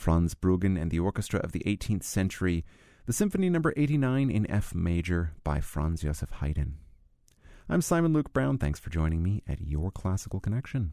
Franz Bruggen and the Orchestra of the 18th Century, the Symphony No. 89 in F major by Franz Joseph Haydn. I'm Simon Luke Brown. Thanks for joining me at Your Classical Connection.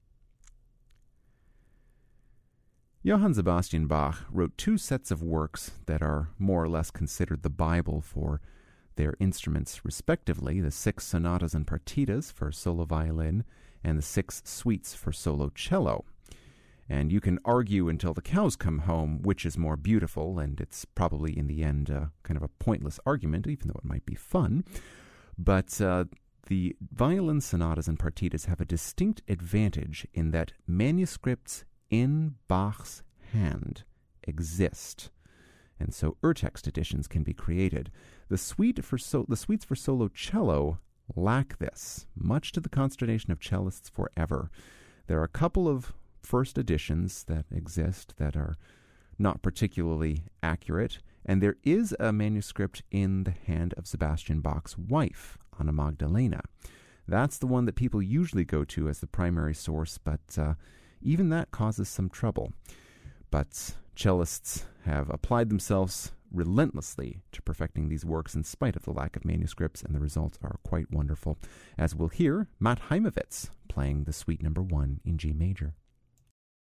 Johann Sebastian Bach wrote two sets of works that are more or less considered the Bible for their instruments, respectively, the 6 sonatas and partitas for solo violin and the 6 suites for solo cello. And you can argue until the cows come home which is more beautiful, and it's probably in the end kind of a pointless argument, even though it might be fun. But the violin sonatas and partitas have a distinct advantage in that manuscripts in Bach's hand exist, and so urtext editions can be created. The suites for solo cello lack this, much to the consternation of cellists forever. There are a couple of first editions that exist that are not particularly accurate, and there is a manuscript in the hand of Sebastian Bach's wife, Anna Magdalena. That's the one that people usually go to as the primary source, but even that causes some trouble. But cellists have applied themselves relentlessly to perfecting these works in spite of the lack of manuscripts, and the results are quite wonderful, as we'll hear Matt Heimovitz playing the Suite No. 1 in G major.